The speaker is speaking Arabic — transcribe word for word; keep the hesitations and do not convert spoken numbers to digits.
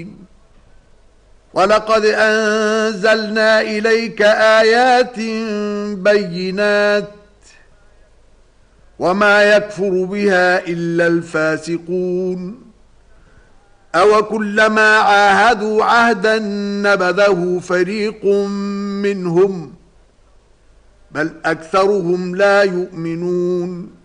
مبين. ولقد أنزلنا إليك آيات بينات وما يكفر بها إلا الفاسقون. أو كلما عاهدوا عهدا نبذه فريق منهم بل أكثرهم لا يؤمنون.